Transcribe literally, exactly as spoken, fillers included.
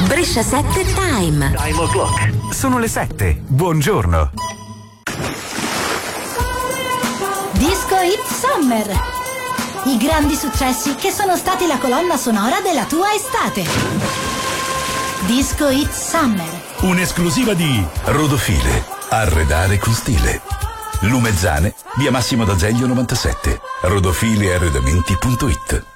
Brescia sette Time. Time o'clock. Sono le sette. Buongiorno. Disco Hit Summer. I grandi successi che sono stati la colonna sonora della tua estate. Disco Hit Summer. Un'esclusiva di Rodofile. Arredare con stile. Lumezzane, via Massimo d'Azeglio novantasette. rodofile arredamenti punto it.